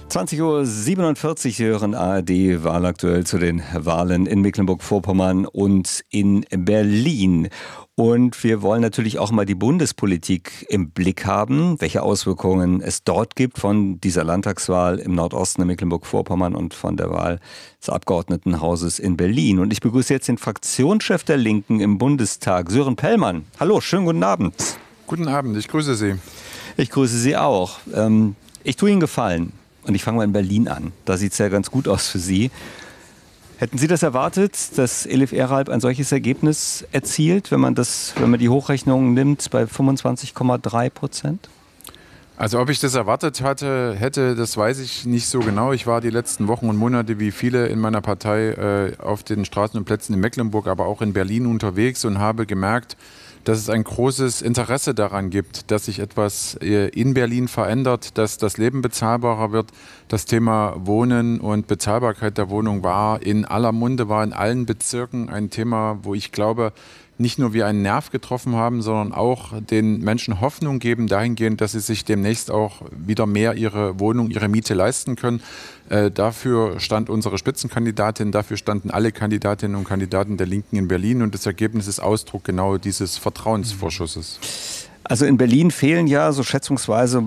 20:47 Uhr, Sie hören ARD wahlaktuell zu den Wahlen in Mecklenburg-Vorpommern und in Berlin. Und wir wollen natürlich auch mal die Bundespolitik im Blick haben, welche Auswirkungen es dort gibt von dieser Landtagswahl im Nordosten in Mecklenburg-Vorpommern und von der Wahl des Abgeordnetenhauses in Berlin. Und ich begrüße jetzt den Fraktionschef der Linken im Bundestag, Sören Pellmann. Hallo, schönen guten Abend. Guten Abend, ich grüße Sie. Ich grüße Sie auch. Ich tue Ihnen Gefallen. Und ich fange mal in Berlin an. Da sieht es ja ganz gut aus für Sie. Hätten Sie das erwartet, dass Elif Eralp ein solches Ergebnis erzielt, wenn man die Hochrechnungen nimmt, bei 25,3%? Also ob ich das erwartet hätte, das weiß ich nicht so genau. Ich war die letzten Wochen und Monate wie viele in meiner Partei auf den Straßen und Plätzen in Mecklenburg, aber auch in Berlin unterwegs und habe gemerkt, dass es ein großes Interesse daran gibt, dass sich etwas in Berlin verändert, dass das Leben bezahlbarer wird. Das Thema Wohnen und Bezahlbarkeit der Wohnung war in aller Munde, war in allen Bezirken ein Thema, wo ich glaube, nicht nur wir einen Nerv getroffen haben, sondern auch den Menschen Hoffnung geben dahingehend, dass sie sich demnächst auch wieder mehr ihre Wohnung, ihre Miete leisten können. Dafür stand unsere Spitzenkandidatin, dafür standen alle Kandidatinnen und Kandidaten der Linken in Berlin und das Ergebnis ist Ausdruck genau dieses Vertrauensvorschusses. Also in Berlin fehlen ja so schätzungsweise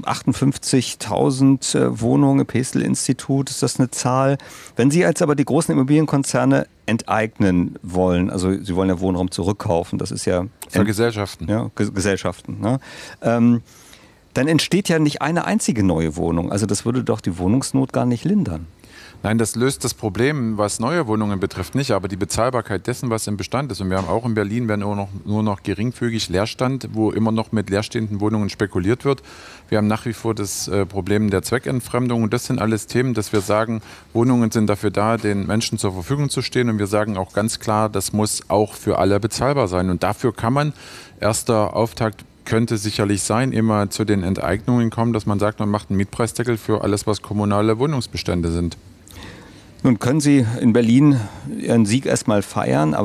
58.000 Wohnungen, Pestel-Institut ist das eine Zahl. Wenn Sie jetzt aber die großen Immobilienkonzerne enteignen wollen, also Sie wollen ja Wohnraum zurückkaufen, das ist ja... Vergesellschaften. Ja, Gesellschaften. Ne? Dann entsteht ja nicht eine einzige neue Wohnung. Also das würde doch die Wohnungsnot gar nicht lindern. Nein, das löst das Problem, was neue Wohnungen betrifft, nicht, aber die Bezahlbarkeit dessen, was im Bestand ist. Und wir haben auch in Berlin nur noch geringfügig Leerstand, wo immer noch mit leerstehenden Wohnungen spekuliert wird. Wir haben nach wie vor das Problem der Zweckentfremdung. Und das sind alles Themen, dass wir sagen, Wohnungen sind dafür da, den Menschen zur Verfügung zu stehen. Und wir sagen auch ganz klar, das muss auch für alle bezahlbar sein. Und dafür kann man, erster Auftakt könnte sicherlich sein, immer zu den Enteignungen kommen, dass man sagt, man macht einen Mietpreisdeckel für alles, was kommunale Wohnungsbestände sind. Nun können Sie in Berlin Ihren Sieg erstmal feiern, aber